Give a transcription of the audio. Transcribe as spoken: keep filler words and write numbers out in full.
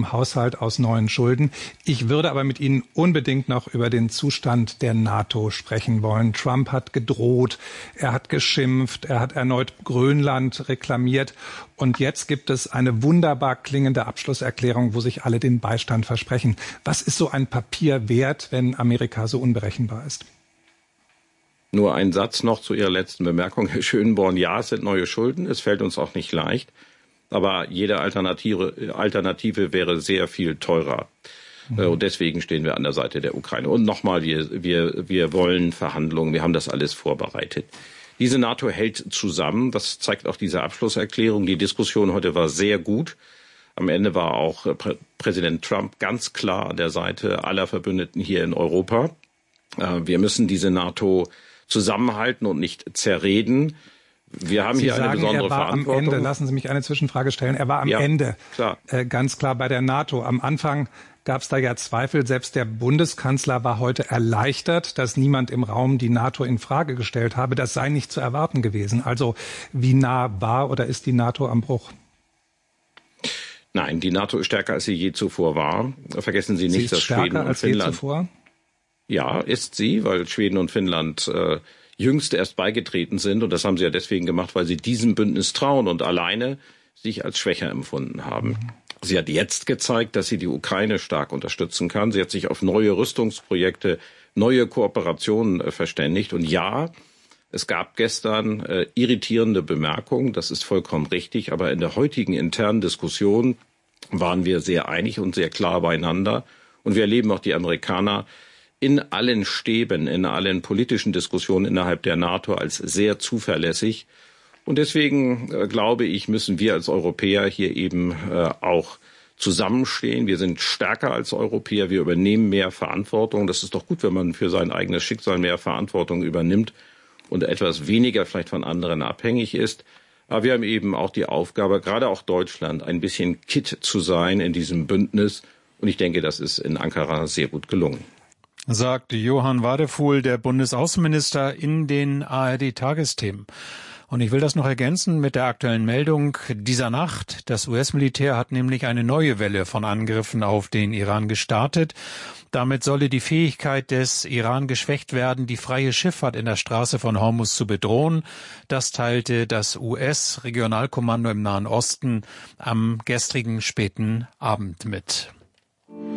vom Haushalt aus neuen Schulden. Ich würde aber mit Ihnen unbedingt noch über den Zustand der NATO sprechen wollen. Trump hat gedroht, er hat geschimpft, er hat erneut Grönland reklamiert. Und jetzt gibt es eine wunderbar klingende Abschlusserklärung, wo sich alle den Beistand versprechen. Was ist so ein Papier wert, wenn Amerika so unberechenbar ist? Nur ein Satz noch zu Ihrer letzten Bemerkung, Herr Schönborn. Ja, es sind neue Schulden. Es fällt uns auch nicht leicht. Aber jede Alternative, Alternative wäre sehr viel teurer. Mhm. Und deswegen stehen wir an der Seite der Ukraine. Und nochmal, wir, wir, wir wollen Verhandlungen. Wir haben das alles vorbereitet. Diese NATO hält zusammen. Das zeigt auch diese Abschlusserklärung. Die Diskussion heute war sehr gut. Am Ende war auch Prä- Präsident Trump ganz klar an der Seite aller Verbündeten hier in Europa. Wir müssen diese NATO zusammenhalten und nicht zerreden. Wir haben Sie hier sagen, eine besondere er war Verantwortung. Am Ende, lassen Sie mich eine Zwischenfrage stellen. Er war am ja, Ende klar. Äh, ganz klar bei der NATO. Am Anfang gab es da ja Zweifel. Selbst der Bundeskanzler war heute erleichtert, dass niemand im Raum die NATO in Frage gestellt habe. Das sei nicht zu erwarten gewesen. Also wie nah war oder ist die NATO am Bruch? Nein, die NATO ist stärker, als sie je zuvor war. Vergessen Sie nicht, sie ist dass stärker Schweden und als Finnland... Je zuvor? Ja, ist sie, weil Schweden und Finnland äh, jüngst erst beigetreten sind. Und das haben sie ja deswegen gemacht, weil sie diesem Bündnis trauen und alleine sich als schwächer empfunden haben. Mhm. Sie hat jetzt gezeigt, dass sie die Ukraine stark unterstützen kann. Sie hat sich auf neue Rüstungsprojekte, neue Kooperationen äh, verständigt. Und ja, es gab gestern äh, irritierende Bemerkungen. Das ist vollkommen richtig. Aber in der heutigen internen Diskussion waren wir sehr einig und sehr klar beieinander. Und wir erleben auch die Amerikaner in allen Stäben, in allen politischen Diskussionen innerhalb der NATO als sehr zuverlässig. Und deswegen, äh, glaube ich, müssen wir als Europäer hier eben äh, auch zusammenstehen. Wir sind stärker als Europäer. Wir übernehmen mehr Verantwortung. Das ist doch gut, wenn man für sein eigenes Schicksal mehr Verantwortung übernimmt und etwas weniger vielleicht von anderen abhängig ist. Aber wir haben eben auch die Aufgabe, gerade auch Deutschland, ein bisschen Kitt zu sein in diesem Bündnis. Und ich denke, das ist in Ankara sehr gut gelungen. Sagt Johann Wadefuhl, der Bundesaußenminister, in den A R D-Tagesthemen. Und ich will das noch ergänzen mit der aktuellen Meldung dieser Nacht. Das U S-Militär hat nämlich eine neue Welle von Angriffen auf den Iran gestartet. Damit solle die Fähigkeit des Iran geschwächt werden, die freie Schifffahrt in der Straße von Hormuz zu bedrohen. Das teilte das U S-Regionalkommando im Nahen Osten am gestrigen späten Abend mit.